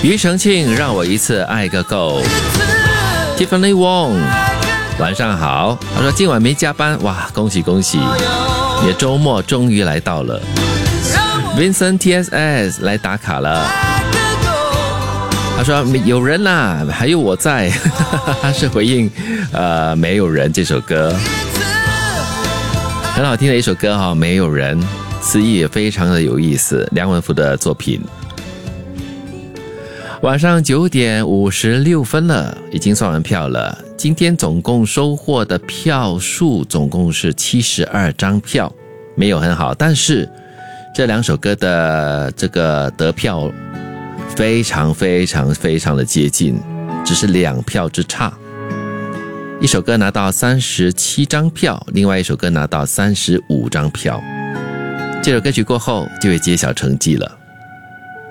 庾澄庆让我一次爱个够。 Tiffany Wong 晚上好，他说今晚没加班，哇，恭喜恭喜，你的周末终于来到了。 Vincent TSS 来打卡了，他说有人啦，还有我在。他是回应没有人这首歌，很好听的一首歌哈，没有人，词意也非常的有意思，梁文福的作品。晚上9点56分了，已经算完票了。今天总共收获的票数总共是72张票，没有很好，但是这两首歌的这个得票非常非常非常的接近，只是2票之差。一首歌拿到37张票，另外一首歌拿到35张票。这首歌曲过后就会揭晓成绩了。